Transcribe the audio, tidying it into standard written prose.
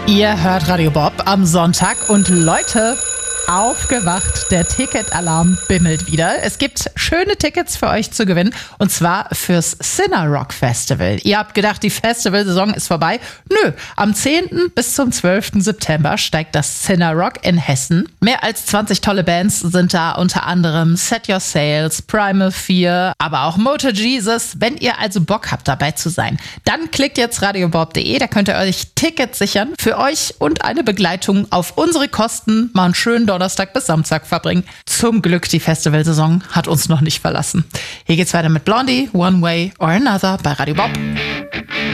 Ihr hört Radio Bob am Sonntag und Leute, aufgewacht, der Ticketalarm bimmelt wieder. Es gibt schöne Tickets für euch zu gewinnen und zwar fürs Cinerock Festival. Ihr habt gedacht, die Festivalsaison ist vorbei? Nö, am 10. bis zum 12. September steigt das Cinerock in Hessen. Mehr als 20 tolle Bands sind da, unter anderem Set Your Sails, Primal Fear, aber auch Motor Jesus. Wenn ihr also Bock habt, dabei zu sein, dann klickt jetzt radiobob.de, da könnt ihr euch Tickets sichern für euch und eine Begleitung auf unsere Kosten. Mal einen schönen Donnerstag bis Samstag verbringen. Zum Glück, die Festivalsaison hat uns noch nicht verlassen. Hier geht's weiter mit Blondie, One Way or Another bei Radio Bob.